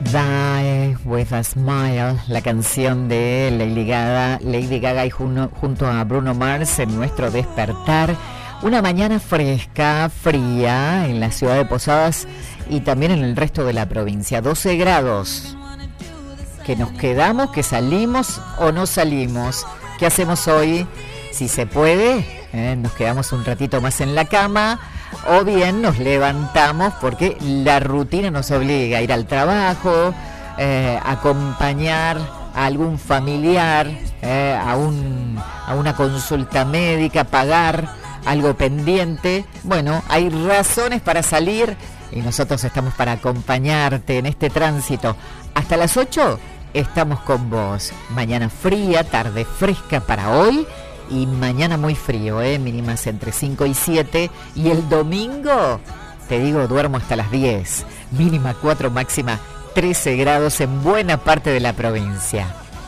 Die with a Smile, la canción de Lady Gaga y junto a Bruno Mars en nuestro despertar. Una mañana fresca, fría en la ciudad de Posadas y también en el resto de la provincia. 12 grados. ¿Que nos quedamos, que salimos o no salimos? ¿Qué hacemos hoy? Si se puede, nos quedamos un ratito más en la cama. O bien nos levantamos porque la rutina nos obliga a ir al trabajo, acompañar a algún familiar, a una consulta médica, pagar algo pendiente. Bueno, hay razones para salir y nosotros estamos para acompañarte en este tránsito. Hasta las 8 estamos con vos. Mañana fría, tarde fresca para hoy. Y mañana muy frío, mínimas entre 5 y 7. Y el domingo, te digo, duermo hasta las 10. Mínima 4, máxima 13 grados en buena parte de la provincia.